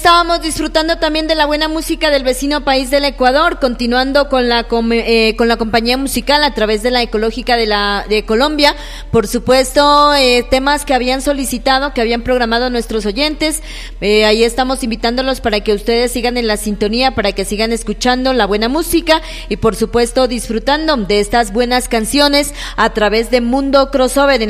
Estábamos disfrutando también de la buena música del vecino país del Ecuador, continuando con la compañía musical a través de la Ecológica de Colombia. Por supuesto, temas que habían solicitado, que habían programado nuestros oyentes. Ahí estamos invitándolos para que ustedes sigan en la sintonía, para que sigan escuchando la buena música y por supuesto disfrutando de estas buenas canciones a través de Mundo Crossover.